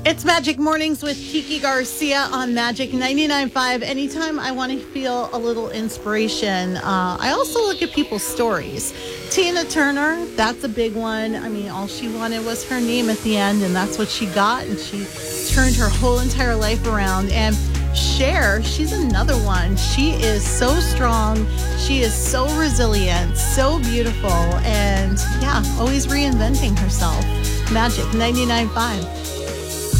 It's Magic Mornings with Kiki Garcia on Magic 99.5. Anytime I want to feel a little inspiration, I also look at people's stories. Tina Turner, that's a big one. I mean, all she wanted was her name at the end, and that's what she got, and she turned her whole entire life around. And Cher, she's another one. She is so strong. She is so resilient, so beautiful, and yeah, always reinventing herself. Magic 99.5.